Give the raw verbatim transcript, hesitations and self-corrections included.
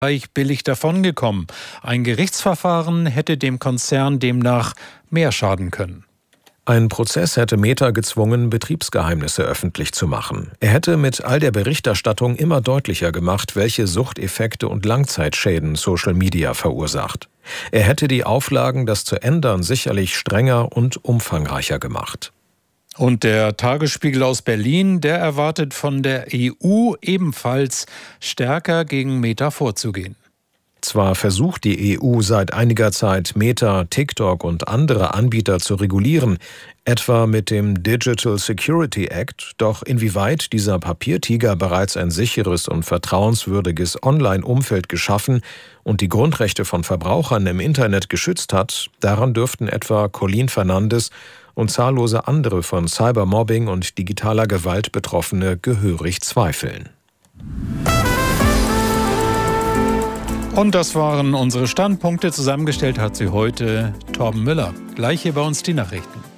billig davongekommen. Ein Gerichtsverfahren hätte dem Konzern demnach mehr schaden können. Ein Prozess hätte Meta gezwungen, Betriebsgeheimnisse öffentlich zu machen. Er hätte mit all der Berichterstattung immer deutlicher gemacht, welche Suchteffekte und Langzeitschäden Social Media verursacht. Er hätte die Auflagen, das zu ändern, sicherlich strenger und umfangreicher gemacht. Und der Tagesspiegel aus Berlin, der erwartet von der E U ebenfalls stärker gegen Meta vorzugehen. Zwar versucht die E U seit einiger Zeit, Meta, TikTok und andere Anbieter zu regulieren, etwa mit dem Digital Security Act, doch inwieweit dieser Papiertiger bereits ein sicheres und vertrauenswürdiges Online-Umfeld geschaffen und die Grundrechte von Verbrauchern im Internet geschützt hat, daran dürften etwa Colleen Fernandes und zahllose andere von Cybermobbing und digitaler Gewalt Betroffene gehörig zweifeln. Und das waren unsere Standpunkte. Zusammengestellt hat sie heute Torben Müller. Gleich hier bei uns die Nachrichten.